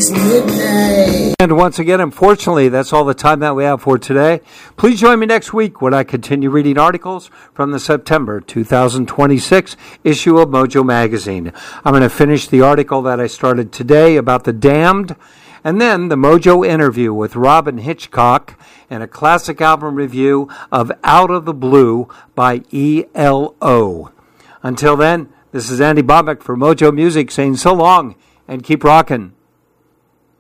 midnight. And once again, unfortunately, that's all the time that we have for today. Please join me next week when I continue reading articles from the September 2026 issue of Mojo Magazine. I'm going to finish the article that I started today about The Damned, and then the Mojo interview with Robyn Hitchcock and a classic album review of Out of the Blue by ELO. Until then, this is Andy Bobek for Mojo Music saying so long and keep rocking.